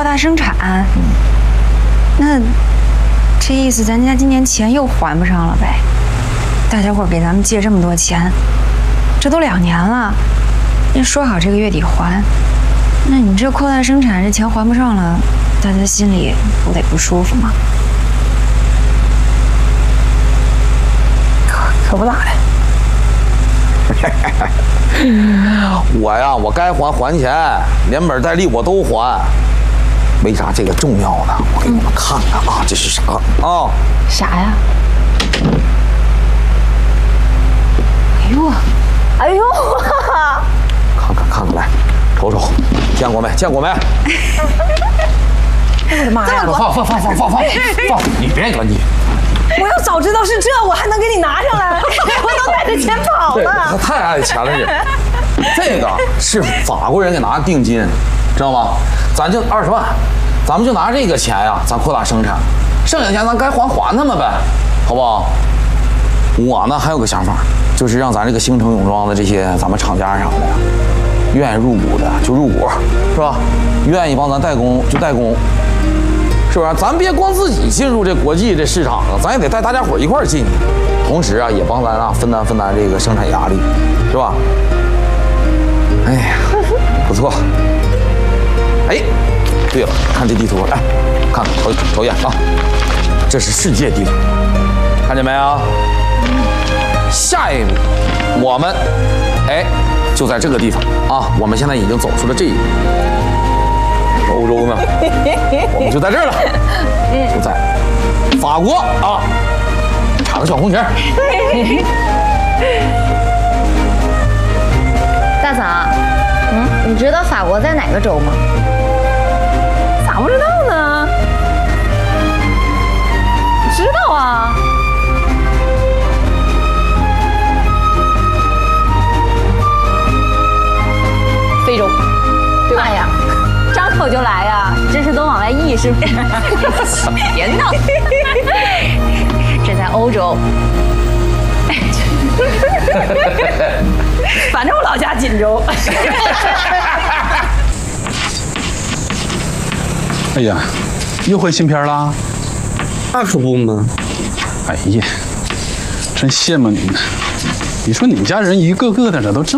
扩大生产。那这意思，咱家今年钱又还不上了呗？大家伙给咱们借这么多钱，这都2年了，人说好这个月底还，那你这扩大生产，这钱还不上了，大家心里不得不舒服吗？可不咋的。 我该还钱，连本带利我都还。为啥这个重要呢？我给你们看看啊，这是啥啊？ 啥呀？哎呦，哎呦！ 看看来，瞅瞅，见过没？见过没？ 我的妈呀！ 放！你别管你。 我要早知道是这，我还能给你拿上来，我都带着钱跑了。 他太爱钱了，这个是法国人给拿定金，知道吗？咱就20万，咱们就拿这个钱呀，咱扩大生产，剩下钱咱该还他们呗，好不好？我呢还有个想法，就是让咱这个星城泳装的这些咱们厂家啥的呀，愿意入股的就入股，是吧？愿意帮咱代工就代工。是不是？咱别光自己进入这国际这市场啊，咱也得带大家伙一块儿进去，同时啊，也帮咱啊分担这个生产压力，是吧？哎呀，不错。哎，对了，看这地图，来，看瞅一眼啊，这是世界地图，看见没有？下一步，我们就在这个地方啊，我们现在已经走出了这一步。欧洲呢，我们就在这儿了，就在法国啊，插个小红旗。 大嫂，你知道法国在哪个州吗？ 咋不知道呢？知道啊。非洲，对吧？呀，张口就来呀，真是都往外溢是不是？别闹，这在欧洲。反正我老家锦州。 哎呀，又换新片啦？ 那可不嘛！ 哎呀，真羡慕你们。你说你们家人一个个的这都这么。